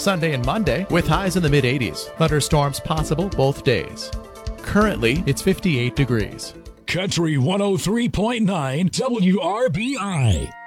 Sunday and Monday with highs in the mid-80s. Thunderstorms possible both days. Currently, it's 58 degrees. Country 103.9 WRBI.